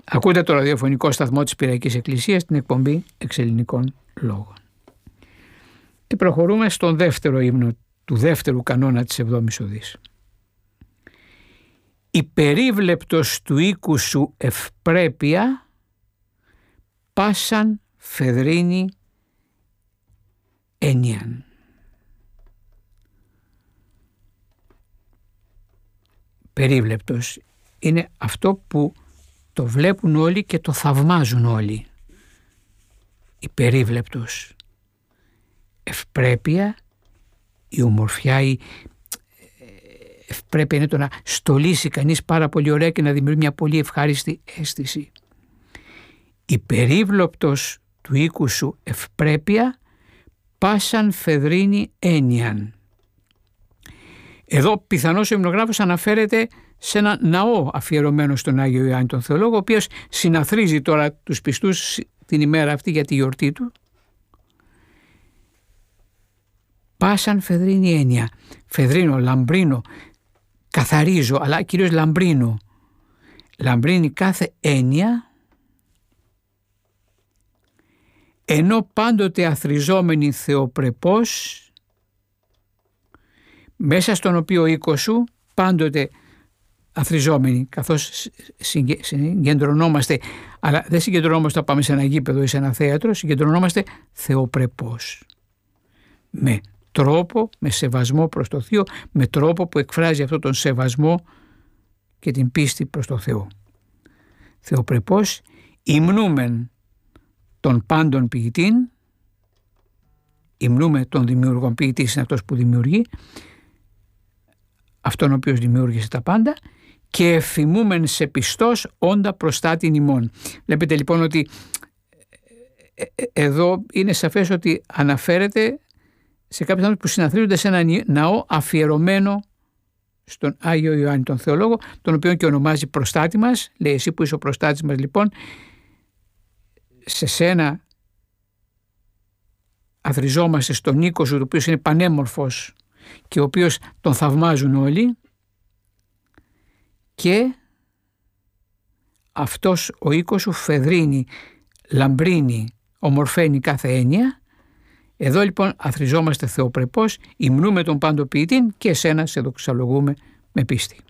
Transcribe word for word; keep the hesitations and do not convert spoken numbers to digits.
Ακούτε το ραδιοφωνικό σταθμό της Πυριακής Εκκλησίας, την εκπομπή Εξελληνικών Λόγων. Και προχωρούμε στον δεύτερο ύμνο του δεύτερου κανόνα της εβδόμης οδής. «Υπερίβλεπτος του οίκου σου ευπρέπεια, πάσαν φεδρίνη έννοιαν». Περίβλεπτος είναι αυτό που το βλέπουν όλοι και το θαυμάζουν όλοι. Υπερίβλεπτος. Ευπρέπεια, η ομορφιά, η ευπρέπεια είναι το να στολίσει κανείς πάρα πολύ ωραία και να δημιουργεί μια πολύ ευχάριστη αίσθηση. Υπερίβλεπτος του οίκου σου ευπρέπεια, πάσαν φεδρίνη έννοιαν. Εδώ πιθανώς ο υμνογράφος αναφέρεται σε ένα ναό αφιερωμένο στον Άγιο Ιωάννη τον Θεολόγο, ο οποίος συναθρίζει τώρα τους πιστούς την ημέρα αυτή για τη γιορτή του. Πάσαν φεδρίνη έννοια. Φεδρίνω, λαμπρίνω, καθαρίζω, αλλά κυρίως λαμπρίνω. Λαμπρίνει κάθε έννοια, ενώ πάντοτε αθροιζόμενη θεοπρεπώς, μέσα στον οποίο οίκο σου πάντοτε αθροιζόμενοι, καθώς συγκεντρωνόμαστε, αλλά δεν συγκεντρωνόμαστε να πάμε σε ένα γήπεδο ή σε ένα θέατρο, συγκεντρωνόμαστε θεοπρεπώς. Με τρόπο, με σεβασμό προς το Θείο, με τρόπο που εκφράζει αυτόν τον σεβασμό και την πίστη προς το Θεό. Θεοπρεπώς υμνούμεν τον πάντων ποιητήν, υμνούμε τον δημιουργόν, ποιητής είναι αυτός που δημιουργεί, αυτόν ο οποίος δημιούργησε τα πάντα, και εφημούμεν σε πιστός όντα προστάτην ημών. Βλέπετε λοιπόν ότι εδώ είναι σαφές ότι αναφέρεται σε κάποιους άνθρωπους που συναθρίζονται σε ένα ναό αφιερωμένο στον Άγιο Ιωάννη τον Θεολόγο, τον οποίο και ονομάζει προστάτη μας. Λέει, εσύ που είσαι ο προστάτης μας λοιπόν, σε σένα αθροιζόμαστε στον οίκο σου, το οποίος είναι πανέμορφος και ο οποίος τον θαυμάζουν όλοι, και αυτός ο οίκος σου φεδρίνει, λαμπρίνει, ομορφαίνει κάθε έννοια. Εδώ λοιπόν αθροιζόμαστε θεοπρεπώς, υμνούμε τον πάντο ποιητήν και εσένα σε δοξολογούμε με πίστη.